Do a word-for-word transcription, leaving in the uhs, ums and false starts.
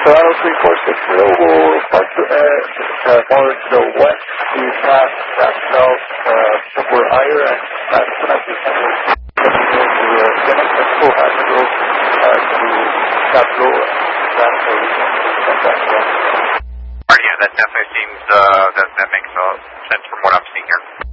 Toronto three four six zero will start to, uh, uh, more to the west to pass that south, uh, over Ayer and pass Penalty Center. Continue to uh, connect at full hatch road uh, to Tableau and Transfer region. Alright, yeah, that definitely seems, uh, that, that makes uh, sense from what I'm seeing here.